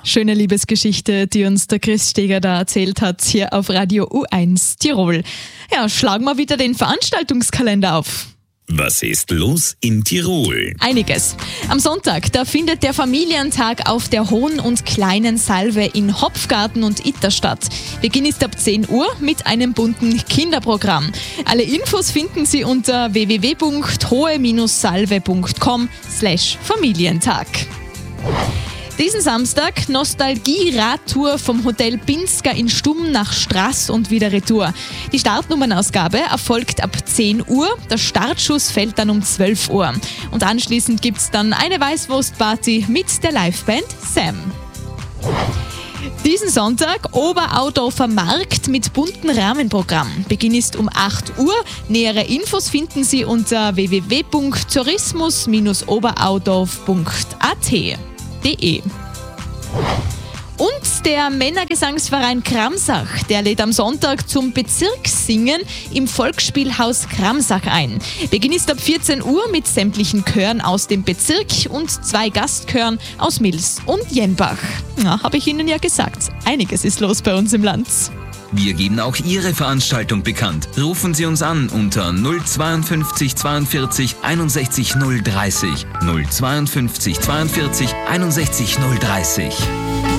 Schöne Liebesgeschichte, die uns der Chris Steger da erzählt hat, hier auf Radio U1 Tirol. Ja, schlagen wir wieder den Veranstaltungskalender auf. Was ist los in Tirol? Einiges. Am Sonntag, da findet der Familientag auf der Hohen und Kleinen Salve in Hopfgarten und Itter statt. Beginn ist ab 10 Uhr mit einem bunten Kinderprogramm. Alle Infos finden Sie unter www.hohe-salve.com/Familientag. Diesen Samstag Nostalgie-Radtour vom Hotel Pinsker in Stumm nach Straß und wieder retour. Die Startnummernausgabe erfolgt ab 10 Uhr, der Startschuss fällt dann um 12 Uhr. Und anschließend gibt es dann eine Weißwurstparty mit der Liveband Sam. Diesen Sonntag Oberaudorfer Markt mit bunten Rahmenprogramm. Beginn ist um 8 Uhr. Nähere Infos finden Sie unter www.tourismus-oberaudorf.at. Und der Männergesangsverein Kramsach, der lädt am Sonntag zum Bezirkssingen im Volksspielhaus Kramsach ein. Beginn ist ab 14 Uhr mit sämtlichen Chören aus dem Bezirk und 2 Gastchören aus Mils und Jenbach. Na, habe ich Ihnen ja gesagt, einiges ist los bei uns im Land. Wir geben auch Ihre Veranstaltung bekannt. Rufen Sie uns an unter 052 42 61 030. 052 42 61 030.